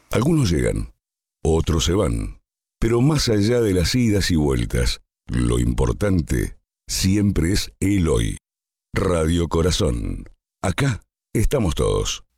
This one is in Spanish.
Algunos llegan, otros se van, pero más allá de las idas y vueltas, lo importante siempre es el hoy. Radio Corazón. Acá estamos todos.